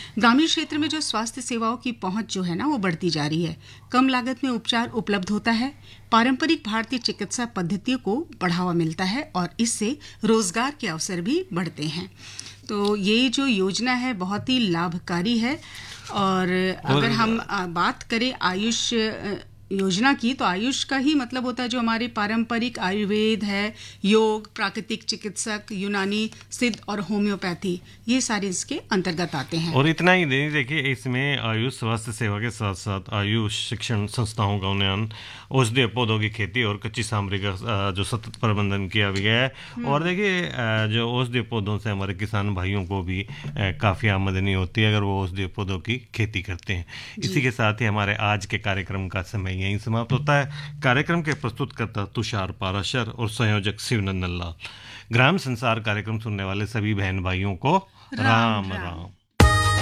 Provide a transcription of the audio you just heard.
ग्रामीण क्षेत्र में जो स्वास्थ्य सेवाओं की पहुंच जो है ना वो बढ़ती जा रही है। कम लागत में उपचार उपलब्ध होता है, पारंपरिक भारतीय चिकित्सा पद्धतियों को बढ़ावा मिलता है और इससे रोजगार के अवसर भी बढ़ते हैं। तो ये जो योजना है बहुत ही लाभकारी है। और अगर हम बात करें आयुष योजना की, तो आयुष का ही मतलब होता है जो हमारे पारंपरिक आयुर्वेद है, योग, प्राकृतिक चिकित्सक, यूनानी, सिद्ध और होम्योपैथी, ये सारे इसके अंतर्गत आते हैं। और इतना ही नहीं, देखिए इसमें आयुष स्वास्थ्य सेवा के साथ साथ आयुष शिक्षण संस्थाओं का उन्नयन, औषधीय पौधों की खेती और कच्ची सामग्री का जो सतत प्रबंधन किया गया है। और देखिए जो औषधीय पौधों से हमारे किसान भाइयों को भी काफ़ी आमदनी होती है अगर वो औषधीय पौधों की खेती करते हैं। इसी के साथ ही हमारे आज के कार्यक्रम का समय यहीं समाप्त होता है। कार्यक्रम के प्रस्तुतकर्ता तुषार पाराशर और संयोजक शिवनंदन लाल। ग्राम संसार कार्यक्रम सुनने वाले सभी बहन भाइयों को राम राम।